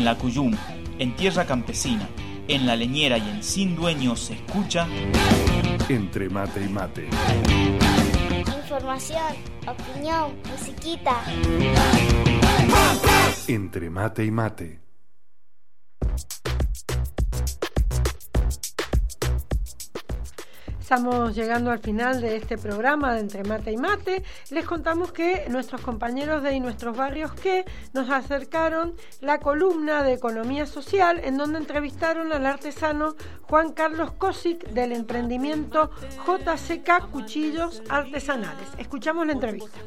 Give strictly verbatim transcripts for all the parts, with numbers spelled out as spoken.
En la Cuyum, en tierra campesina, en la leñera y en Sin Dueños se escucha Entre Mate y Mate. Información, opinión, musiquita. Entre Mate y Mate. Estamos llegando al final de este programa de Entre Mate y Mate. Les contamos que nuestros compañeros de Y Nuestros Barrios Que nos acercaron la columna de Economía Social, en donde entrevistaron al artesano Juan Carlos Cosic del emprendimiento J C K Cuchillos Artesanales. Escuchamos la entrevista.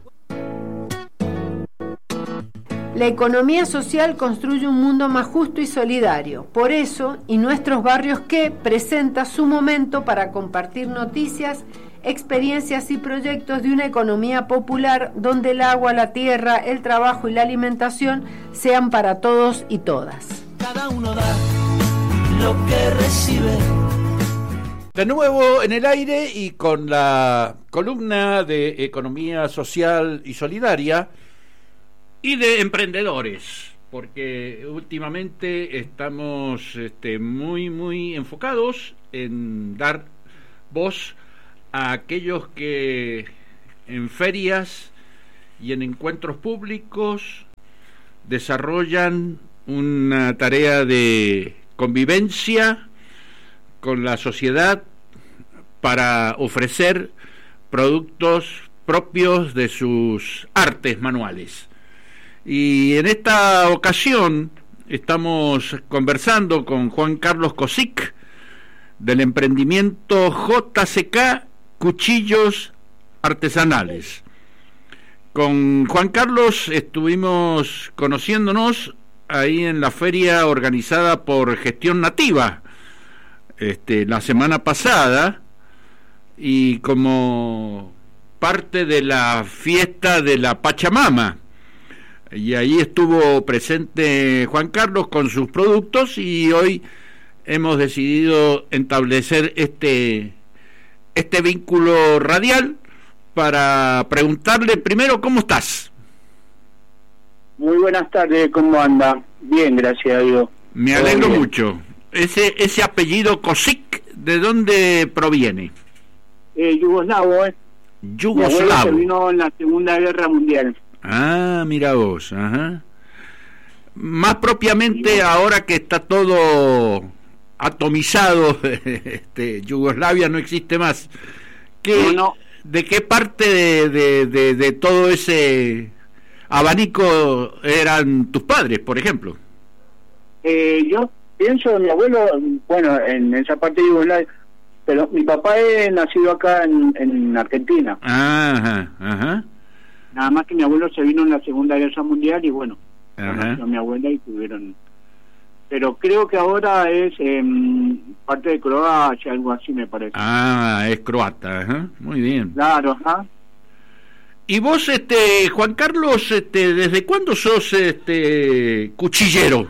La economía social construye un mundo más justo y solidario. Por eso, Y Nuestros Barrios Que presenta su momento para compartir noticias, experiencias y proyectos de una economía popular donde el agua, la tierra, el trabajo y la alimentación sean para todos y todas. Cada uno da lo que recibe. De nuevo en el aire y con la columna de Economía Social y Solidaria y de emprendedores, porque últimamente estamos este, muy, muy enfocados en dar voz a aquellos que en ferias y en encuentros públicos desarrollan una tarea de convivencia con la sociedad para ofrecer productos propios de sus artes manuales. Y en esta ocasión estamos conversando con Juan Carlos Cosic del emprendimiento J C K Cuchillos Artesanales. Con Juan Carlos estuvimos conociéndonos ahí en la feria organizada por Gestión Nativa este, la semana pasada, y como parte de la fiesta de la Pachamama. Y ahí estuvo presente Juan Carlos con sus productos, y hoy hemos decidido establecer este, este vínculo radial para preguntarle primero cómo estás. Muy buenas tardes, ¿cómo anda? Bien, gracias a Dios. Me alegro mucho. Ese, ese apellido Cosic, ¿de dónde proviene? Eh, yugoslavo, ¿eh? Yugoslavo. Mi abuelo se vino en la Segunda Guerra Mundial. Ah, mira vos, ajá. Más propiamente ahora que está todo atomizado, este, Yugoslavia no existe más. ¿Qué, no, no. ¿De qué parte de, de, de, de todo ese abanico eran tus padres, por ejemplo? Eh, yo pienso, mi abuelo, bueno, en esa parte de Yugoslavia, pero mi papá es nacido acá en, en Argentina. Ajá, ajá. Nada más que mi abuelo se vino en la Segunda Guerra Mundial y bueno, Ajá. a mi abuela y tuvieron... Pero creo que ahora es eh, parte de Croacia, algo así me parece. Ah, es croata, ajá. Muy bien. Claro, ajá. Y vos, este, Juan Carlos, este, ¿desde cuándo sos este cuchillero?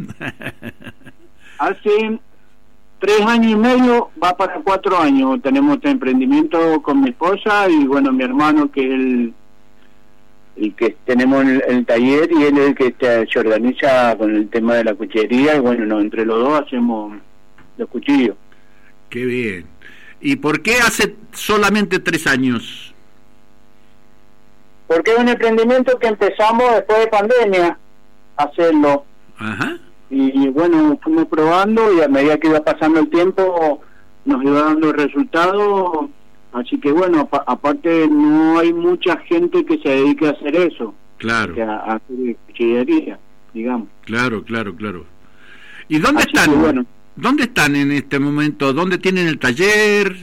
Hace tres años y medio, va para cuatro años. Tenemos este emprendimiento con mi esposa y bueno, mi hermano, que es el... y que tenemos el, el taller, y él es el que te, se organiza con el tema de la cuchillería, y bueno, no, entre los dos hacemos los cuchillos. Qué bien. ¿Y por qué hace solamente tres años? Porque es un emprendimiento que empezamos después de pandemia a hacerlo. Ajá. Y bueno, fuimos probando y a medida que iba pasando el tiempo nos iba dando resultados. Así que bueno, pa- aparte no hay mucha gente que se dedique a hacer eso. Claro. A, a hacer cuchillería, digamos. Claro, claro, claro. ¿Y dónde Así están? que, bueno. ¿Dónde están en este momento? ¿Dónde tienen el taller?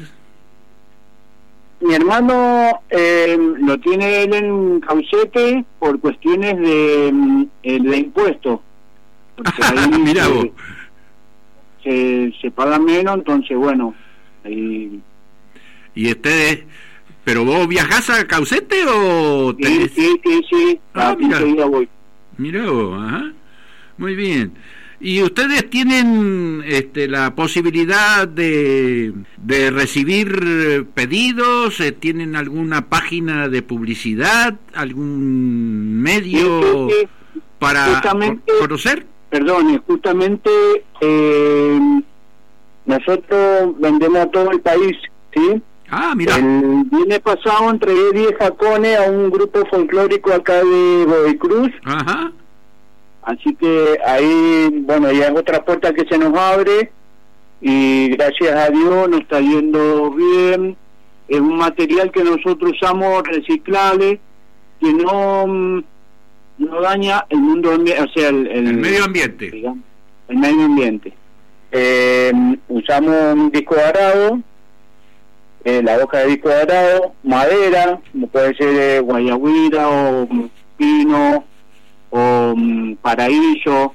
Mi hermano eh, lo tiene él en Caucete por cuestiones de, eh, de impuestos. Porque ahí Mirá se, vos. se, se paga menos, entonces bueno, ahí... ¿Y ustedes, pero vos viajás a Caucete o...? Sí, tenés... sí, sí, sí, Ah, a mira. quince días voy. Mirá vos, ajá. Muy bien. ¿Y ustedes tienen este, la posibilidad de, de recibir pedidos? ¿Tienen alguna página de publicidad? ¿Algún medio Sí, sí, sí. para Justamente- conocer? perdone, justamente eh, nosotros vendemos a todo el país, ¿sí? Ah, mira. El viernes pasado entregué diez facones a un grupo folclórico acá de Godoy Cruz. Ajá. Así que ahí, bueno, ya es otra puerta que se nos abre y gracias a Dios nos está yendo bien. Es un material que nosotros usamos reciclable, que no, no daña el mundo, o sea, el, el, el medio ambiente. Digamos, el medio ambiente. Eh, usamos un disco de arado, eh, la hoja de disco de arado, madera, como puede ser eh, guayabira o pino o um, paraíso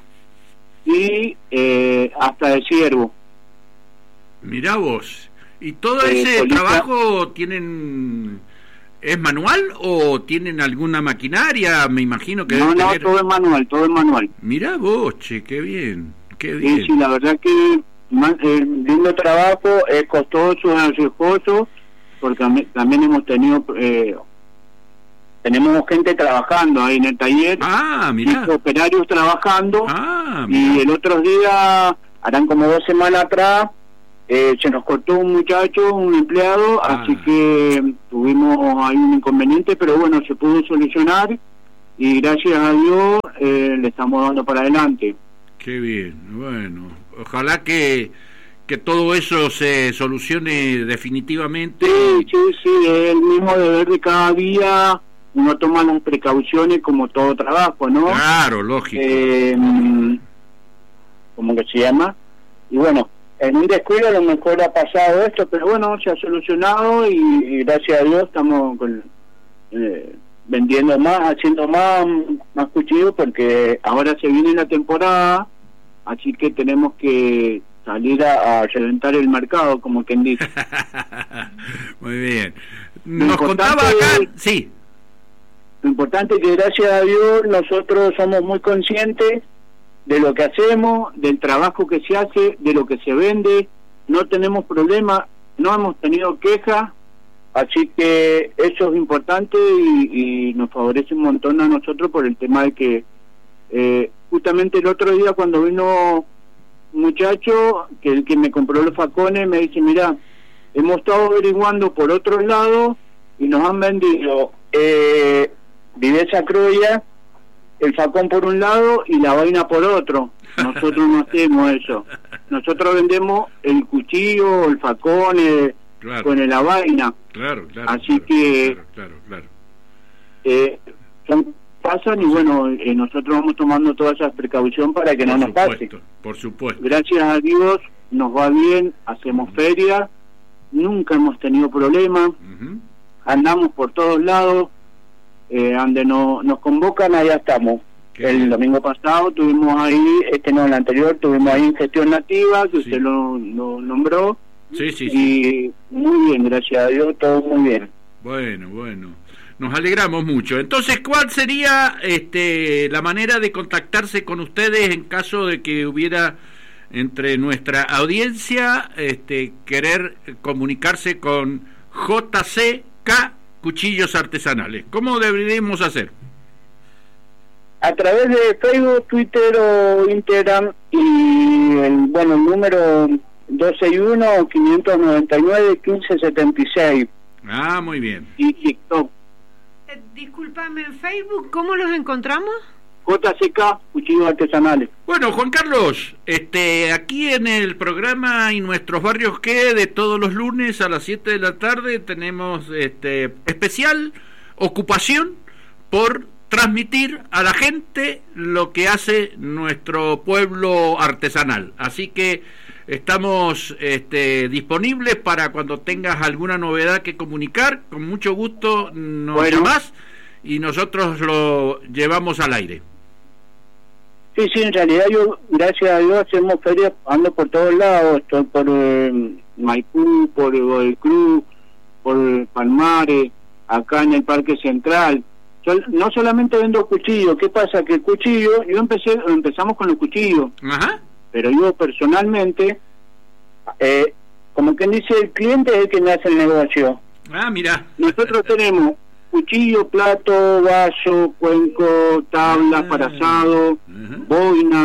y eh, hasta de ciervo. Mirá vos. ¿Y todo Eh, ese solita- trabajo tienen es manual o tienen alguna maquinaria? Me imagino que No, deben no, tener... todo es manual, todo es manual. Mirá vos, che, qué bien, qué Sí, bien. sí, la verdad que ma- eh, lindo trabajo, es costoso, es riesgoso, porque tam- también hemos tenido, eh, tenemos gente trabajando ahí en el taller, Ah, mirá. y operarios trabajando, Ah, y mirá. el otro día, harán como dos semanas atrás, eh, se nos cortó un muchacho, un empleado, Ah. así que tuvimos ahí un inconveniente, pero bueno, se pudo solucionar, y gracias a Dios eh, le estamos dando para adelante. Qué bien, bueno, ojalá que, que todo eso se solucione definitivamente. Sí, sí, sí, es el mismo deber de cada día, uno toma las precauciones como todo trabajo, ¿no? Claro, lógico. Eh, ¿Cómo que se llama? Y bueno, en un descuido a lo mejor ha pasado esto, pero bueno, se ha solucionado y, y gracias a Dios estamos con, eh, vendiendo más, haciendo más, más cuchillos porque ahora se viene la temporada, así que tenemos que salir a, a reventar el mercado, como quien dice. Muy bien. Lo Nos contaba importante acá, es- sí, Lo importante es que gracias a Dios nosotros somos muy conscientes de lo que hacemos, del trabajo que se hace, de lo que se vende, no tenemos problema, no hemos tenido quejas, así que eso es importante y, y nos favorece un montón a nosotros por el tema de que eh, justamente el otro día cuando vino un muchacho, que el que me compró los facones, me dice, mira, hemos estado averiguando por otro lado y nos han vendido eh, viveza cruya, el facón por un lado y la vaina por otro. Nosotros no hacemos eso. Nosotros vendemos el cuchillo, el facón, eh, claro, con la vaina. claro, claro. Así claro, que- Claro, claro, claro. Eh, son, pasan y bueno, eh, nosotros vamos tomando todas esas precauciones para que no Por nos pase. supuesto, por supuesto. Gracias a Dios nos va bien, hacemos feria, nunca hemos tenido problemas, Ujú. andamos por todos lados, eh, donde no, nos convocan, allá estamos. Qué El bien. domingo pasado tuvimos ahí, este no, el anterior, tuvimos ahí en Gestión Nativa, que Sí. usted lo, lo nombró, Sí, sí, sí. y muy bien, gracias a Dios, todo muy bien. Bueno, bueno. Nos alegramos mucho. Entonces, ¿cuál sería este la manera de contactarse con ustedes en caso de que hubiera entre nuestra audiencia este querer comunicarse con J C K Cuchillos Artesanales? ¿Cómo deberíamos hacer? A través de Facebook, Twitter o Instagram y el, bueno, el número dos seis uno, cinco nueve nueve, uno cinco siete seis Ah, muy bien. y TikTok. Eh, discúlpame, en Facebook, ¿cómo los encontramos? J C K, Cuchillos Artesanales. Bueno, Juan Carlos, este, aquí en el programa Y Nuestros Barrios Que, de todos los lunes a las siete de la tarde, tenemos este especial ocupación por transmitir a la gente lo que hace nuestro pueblo artesanal. Así que estamos este, disponibles para cuando tengas alguna novedad que comunicar. Con mucho gusto nos Bueno. llamás y nosotros lo llevamos al aire. Sí, sí, en realidad yo, gracias a Dios, hacemos ferias, ando por todos lados, estoy por eh, Maipú, por Godoy Cruz, por Palmares, acá en el Parque Central. Sol, no solamente vendo cuchillos, ¿qué pasa? Que el cuchillo, yo empecé, empezamos con los cuchillos, Ajá. pero yo personalmente, eh, como quien dice, el cliente es el que me hace el negocio. Ah, mira. Nosotros tenemos cuchillo, plato, vaso, cuenco, tablas Ah. para asado, Ajá. boina,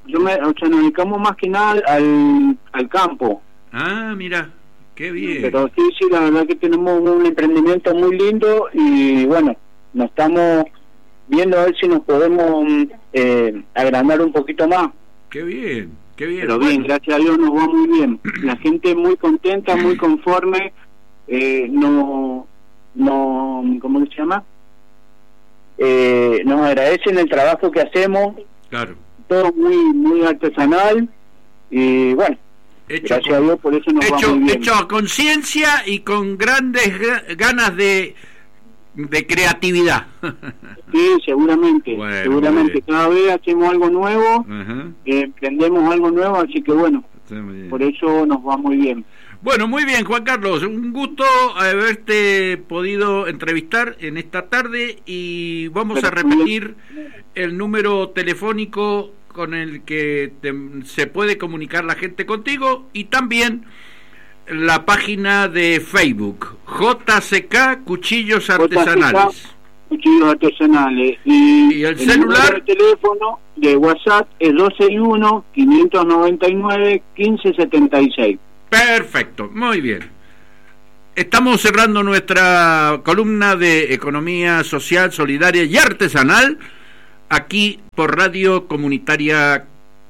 yo me, o sea, nos dedicamos más que nada al, al campo. Ah, mira, qué bien. Pero sí, sí, la verdad que tenemos un emprendimiento muy lindo y bueno, nos estamos viendo a ver si nos podemos eh, agrandar un poquito más. Qué bien, qué bien. Pero bien, bueno. gracias a Dios nos va muy bien. La gente muy contenta, muy conforme, eh, no, no, ¿cómo se llama? Eh, nos agradecen el trabajo que hacemos. Claro. Todo muy, muy artesanal y bueno, Hecho gracias con, a Dios por eso nos hecho, va muy bien. hecho a conciencia y con grandes ga- ganas de de creatividad. Sí, seguramente, Bueno, seguramente cada vez hacemos algo nuevo, Ajá. eh, emprendemos algo nuevo, así que bueno, Está muy bien. por eso nos va muy bien. Bueno, muy bien, Juan Carlos, un gusto haberte podido entrevistar en esta tarde y vamos Pero a repetir el número telefónico con el que te, se puede comunicar la gente contigo y también la página de Facebook, J C K Cuchillos Artesanales. J C K Cuchillos Artesanales. Y, ¿Y el el celular? número de teléfono de WhatsApp es dos seis uno, cinco nueve nueve, uno cinco siete seis. Perfecto, muy bien. Estamos cerrando nuestra columna de economía social, solidaria y artesanal aquí por Radio Comunitaria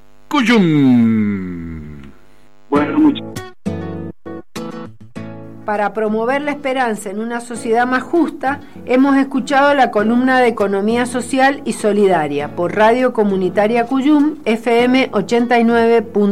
Cuyum. Bueno, muchas Para promover la esperanza en una sociedad más justa, hemos escuchado la columna de Economía Social y Solidaria por Radio Comunitaria Cuyum, F M ochenta y nueve punto